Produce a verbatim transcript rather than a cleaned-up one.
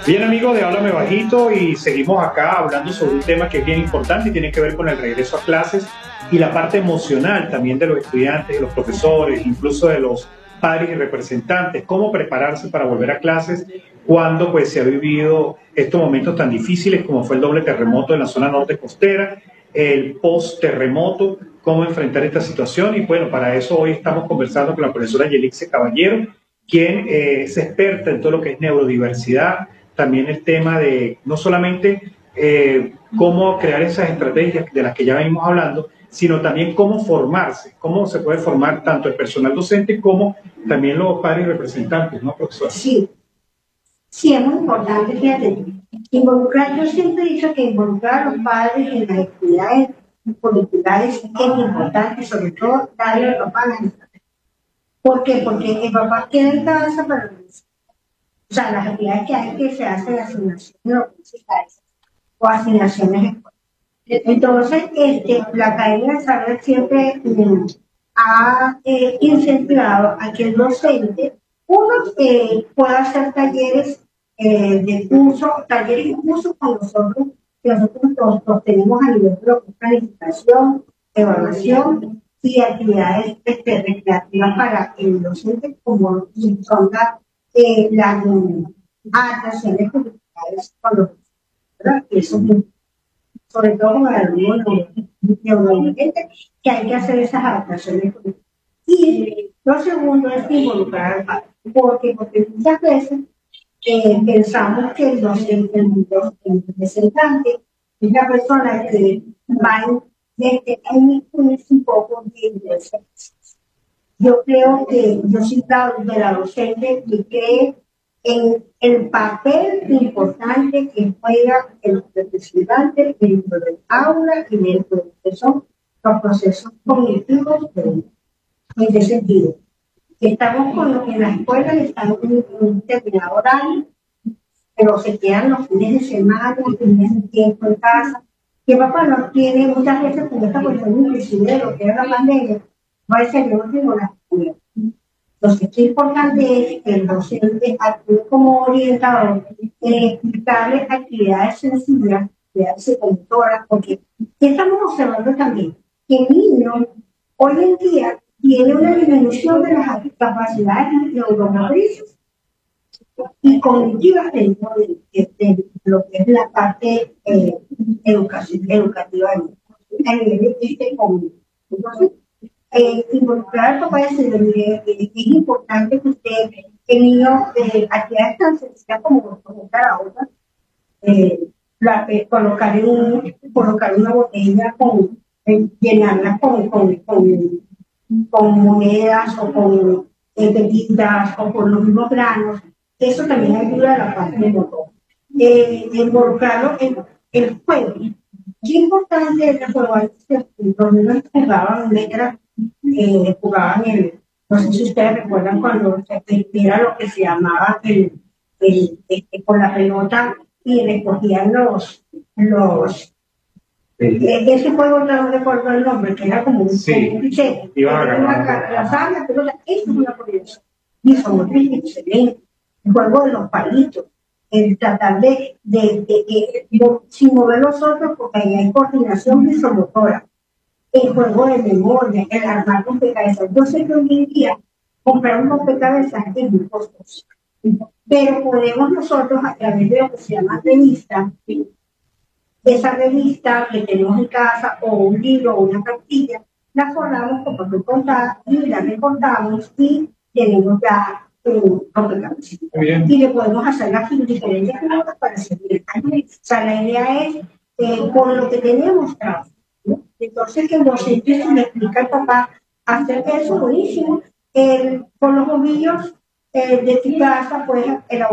Bien, amigo de Háblame Bajito, y seguimos acá hablando sobre un tema que es bien importante y tiene que ver con el regreso a clases y la parte emocional también de los estudiantes, de los profesores, incluso de los padres y representantes, cómo prepararse para volver a clases cuando pues se ha vivido estos momentos tan difíciles como fue el doble terremoto en la zona norte costera, el post-terremoto, cómo enfrentar esta situación. Y bueno, para eso hoy estamos conversando con la profesora Yelixe Caballero, quien eh, es experta en todo lo que es neurodiversidad, también el tema de no solamente eh, cómo crear esas estrategias de las que ya venimos hablando, sino también cómo formarse, cómo se puede formar tanto el personal docente como también los padres y representantes, ¿no, profesor? Sí, sí, es muy importante, fíjate, involucrar, yo siempre he dicho que involucrar a los padres en las actividades curriculares es importante, sobre todo darle al papá la información. ¿Por qué? Porque el papá queda en casa para, o sea, las actividades que hay que se hacen asignaciones universitarias o asignaciones escolares. Entonces, este, la Academia de Saber siempre mm, ha eh, incentivado a que el docente, uno, eh, pueda hacer talleres eh, de curso, talleres y cursos con nosotros, que nosotros los, los tenemos a nivel de lo que es planificación, evaluación y actividades este, recreativas para el docente, como son las eh, las adaptaciones curriculares con los ¿verdad? Eso es muy sobre todo con el alumno neurodivergente, que hay que hacer esas adaptaciones. Y lo segundo es involucrar al padre, porque, porque muchas veces eh, pensamos que el docente, el, el representante, es la persona que va a inmiscuirse un poco de diversas. Yo creo que yo soy de la docente que cree en el papel importante que juega el representante dentro del aula y dentro de lo que son los procesos cognitivos. ¿En qué sentido? Estamos con los que en la escuela están en un determinado horario, pero se quedan los fines de semana, tienen tiempo en casa. Que papá no tiene muchas veces con esta cuestión inclusive de lo que era la pandemia, va a ser yo no tengo la escuela. Entonces, qué importante es que el docente actúe como orientador, eh, explicarle actividades sencillas, actividades psicomotoras, porque estamos observando también que el niño hoy en día tiene una disminución de las capacidades neuromotrices y cognitivas dentro de, de, de lo que es la parte eh, educativa a nivel este, cognitivo. Entonces, eh, involucrar al papá y decirle, mire, eh, es importante que usted, el niño, eh, actividades tan sencillas como colocar a otra, eh, la, eh, colocar, un, colocar una botella con, eh, llenarla con, con, con, con monedas o con eh, pepitas o con los mismos granos, eso también ayuda a la parte de motor. Eh, involucrarlo en el juego. Qué importante es el juego. Antes los niños jugaban letras, eh, jugaban el, no sé si ustedes recuerdan cuando se era lo que se llamaba el, el, este, con la pelota y recogían los, los eh, ese juego no recuerdo el nombre, que era como un cliché, sí, la sala, la pelota, eso es una proyección. Y son excelente. El juego de los palitos, el tratar de, de, de, de, de sin mover los otros, porque ahí hay coordinación visomotora. El juego de memoria, el armar rompecabezas. Yo sé que hoy en día comprar un rompecabezas es muy costoso, pero podemos nosotros, a través de lo que se llama revista, esa revista que tenemos en casa, o un libro o una cartilla, la forramos con papel contado y la recortamos y tenemos ya un rompecabezas. Y le podemos hacer las diferentes cosas para servir. O sea, la idea es, eh, con lo que tenemos, trabajar. ¿No? Entonces, que el docente se le explica al papá hacer eso, buenísimo. El, con los bombillos eh, de tu casa, puedes elaborar